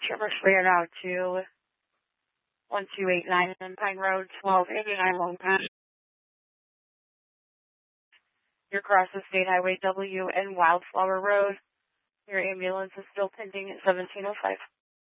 Traverse Layer now to 1289 Pine Road, 1289 Lone Pine. You're across the State Highway W and Wildflower Road. Your ambulance is still pending at 1705.